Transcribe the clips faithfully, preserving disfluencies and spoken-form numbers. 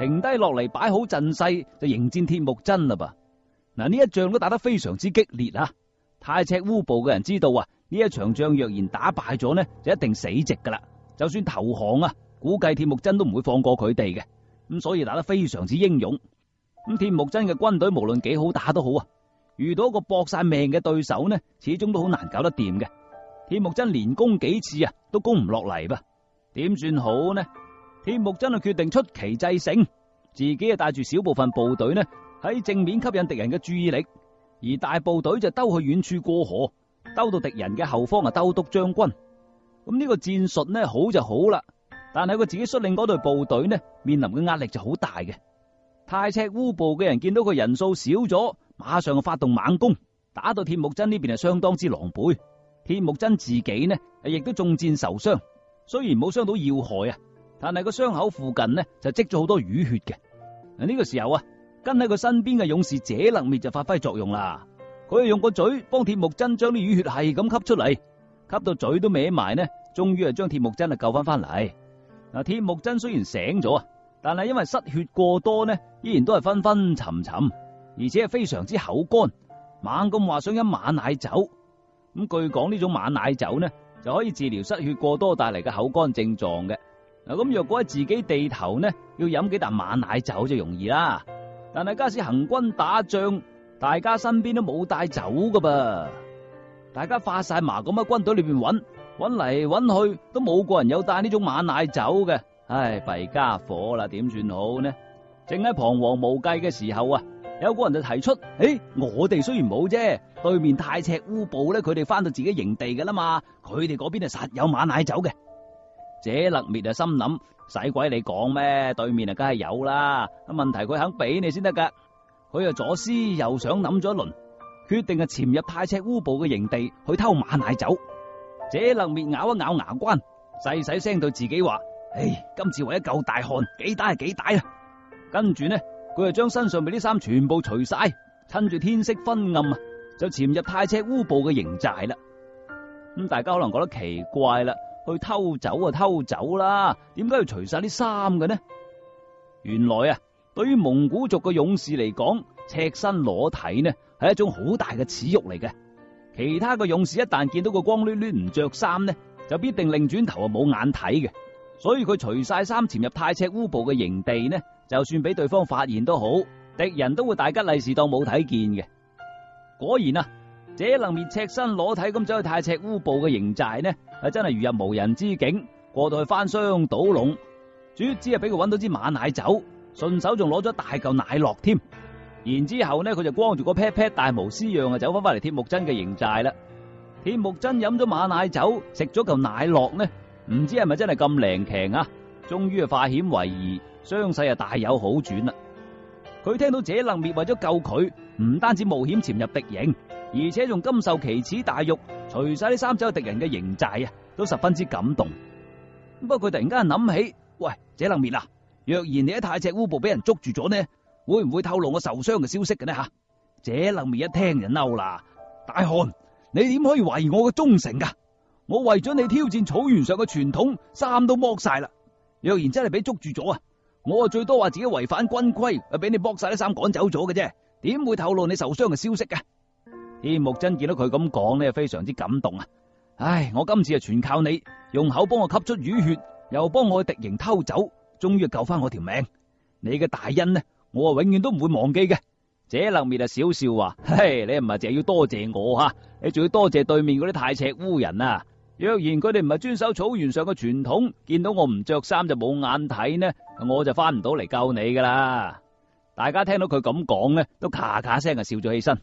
停低落嚟擺好陣勢就迎戰鐵木真啦噃。嗱，呢一仗都打得非常之激烈啊！太赤烏部嘅人知道啊，呢一場仗若然打敗咗呢，就一定死直噶啦。就算投降啊，估計鐵木真都唔會放過佢哋嘅。咁所以打得非常之英勇。咁鐵木真嘅軍隊無論幾好打都好啊，遇到一個搏晒命嘅對手呢，始終都好難搞得掂嘅。鐵木真連攻幾次啊，都攻唔落嚟噃。點算好呢？鐵木真就決定出奇制勝，自己啊帶住少部分部隊呢喺正面吸引敵人嘅注意力，而大部隊就兜去遠處過河，兜到敵人嘅後方啊兜督將軍。咁呢個戰術呢好就好啦，但係佢自己率領嗰隊部隊呢面臨嘅壓力就好大嘅。太赤烏部嘅人見到佢人數少咗，馬上就發動猛攻，打到鐵木真呢邊係相當之狼狽。鐵木真自己呢亦都中箭受傷，雖然冇傷到要害啊，但係個傷口附近呢就積咗好多淤血嘅。呢、這個時候啊，跟喺佢身邊嘅勇士者勒滅就發揮作用啦。佢係用個嘴幫鐵木真將啲淤血係咁吸出嚟，吸到嘴都歪埋呢，終於係將鐵木真啊救翻翻嚟。嗱，鐵木真雖然醒咗啊，但係因為失血過多呢，依然都係昏昏沉沉，而且係非常之口乾，猛咁話想飲馬奶酒。咁據講呢種馬奶酒呢，就可以治療失血過多帶嚟嘅口乾症狀嘅。嗱，咁若果喺自己地頭呢，要飲幾啖馬奶酒就容易啦。但係假使行軍打仗，大家身邊都冇帶酒噶噃，大家發晒麻咁喺軍隊裏邊揾，揾嚟揾去都冇個人有帶呢種馬奶酒嘅。唉，弊家伙啦，點算好呢？正喺彷徨無計嘅時候啊，有個人就提出：誒，我哋雖然冇啫，對面太赤烏部咧，佢哋翻到自己營地噶啦嘛，佢哋嗰邊係實有馬奶酒嘅。者勒滅啊，心諗使鬼你講咩？對面啊，梗係有啦。問題佢肯俾你先得噶。佢啊左思右想諗咗一輪，決定啊潛入太赤烏部嘅營地去偷馬奶酒。者勒滅咬一咬牙關，細細聲對自己話：唉，今次為一嚿大汗，幾大係幾大啊！跟住呢，佢就將身上邊啲衫全部除晒，趁住天色昏暗啊，就潛入太赤烏部嘅營寨啦。咁大家可能覺得奇怪啦，去偷走啊偷走啦，點解要除晒啲衫嘅呢？原來啊，對於蒙古族嘅勇士嚟講，赤身裸體呢係一種好大嘅恥辱嚟嘅。其他嘅勇士一旦見到個光溜溜唔着衫呢，就必定擰轉頭啊冇眼睇嘅。所以佢除晒衫潛入太赤烏部嘅營地呢，就算俾對方發現都好，敵人都會大吉利是當冇睇見嘅。果然啊，者勒滅赤身裸體咁走去太赤烏部嘅營寨呢，係真係如入無人之境。過到去翻箱倒籠，主要只係俾佢揾到支馬奶酒，順手仲攞咗大嚿奶酪添。然之後呢，佢就光住個 pat pat 大模斯樣啊，走翻翻嚟鐵木真嘅營寨啦。鐵木真飲咗馬奶酒，食咗嚿奶酪呢，唔知係咪真係咁靈強啊？終於係化險為夷，傷勢啊大有好轉啦。佢聽到者勒滅為咗救佢，唔單止冒險潛入敵營，而且仲甘受奇恥大辱，除晒啲衫走去敵人嘅營寨啊，都十分之感動。不過佢突然間諗起，喂，者勒滅啊，若然你喺太赤烏部俾人捉住咗呢，會唔會透露我受傷嘅消息嘅呢？吓，者勒滅一聽就嬲啦，大汗，你點可以懷疑我嘅忠誠噶？我為咗你挑戰草原上嘅傳統，衫都剝晒啦。若然真係俾捉住咗啊，我啊最多話自己違反軍規，啊俾你剝晒啲衫趕走咗嘅啫，點會透露你受傷嘅消息噶？鐵木真見到佢咁講呢，非常之感動啊！唉，我今次啊全靠你，用口幫我吸出淤血，又幫我去敵營偷走，終於救翻我條命。你嘅大恩呢，我啊永遠都唔會忘記嘅。者勒滅啊笑笑話：嘿，你唔係淨係要多謝我吓，你仲要多謝對面嗰啲太赤烏人啊！若然佢哋唔係遵守草原上嘅傳統，見到我唔着衫就冇眼睇呢，我就翻唔到嚟救你噶啦。大家聽到佢咁講呢，都咔咔聲啊笑咗起身。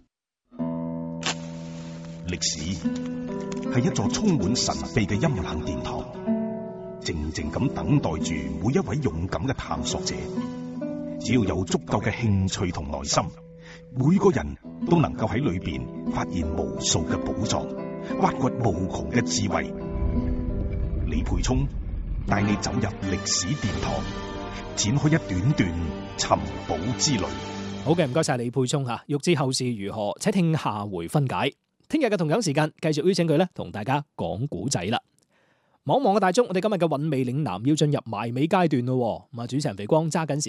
歷史係一座充滿神秘嘅陰冷殿堂，靜靜咁等待住每一位勇敢嘅探索者。只要有足夠嘅興趣同耐心，每個人都能夠喺裏邊發現無數嘅寶藏，挖掘無窮嘅智慧。李沛聰帶你走入歷史殿堂，展開一段段尋寶之旅。 好嘅，唔該晒李沛聰吓。欲知後事如何，且聽下回分解。聽日嘅同樣時間，繼續邀請佢咧同大家講古仔啦。望望嘅大鐘，我哋今日嘅韻味嶺南要進入埋尾階段咯。咁啊，主持人肥光揸緊時